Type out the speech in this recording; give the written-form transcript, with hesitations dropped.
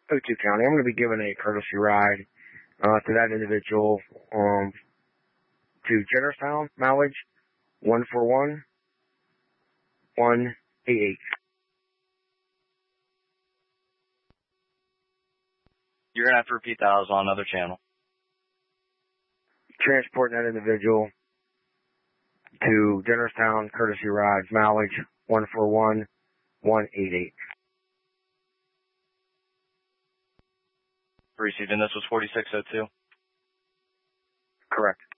O2 County. I'm going to be giving a courtesy ride to that individual to Jennerstown, mileage 141188. You're going to have to repeat that. I was on another channel. Transporting that individual to Jennerstown, courtesy rides, mileage 141188. Receiving this was 4602. Correct.